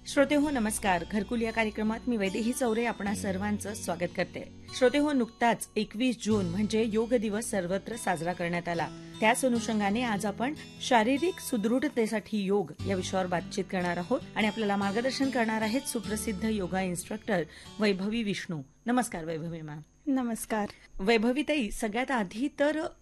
श्रोते हो नमस्कार. घरकुल या कार्यक्रमात मी वैदेही चौरे आपणा सर्वांचं स्वागत करते. श्रोते हो, नुकताच 21 जून म्हणजे योग दिवस सर्वत्र साजरा करण्यात आला. त्याच अनुषंगाने आज आपण शारीरिक सुदृढतेसाठी योग या विषयावर बातचीत करणार आहोत आणि आपल्याला मार्गदर्शन करणार आहेत सुप्रसिद्ध योगा इन्स्ट्रक्टर वैभवी विष्णू. नमस्कार वैभवी मॅम. नमस्कार. वैभवीताई, सगळ्यात आधी तर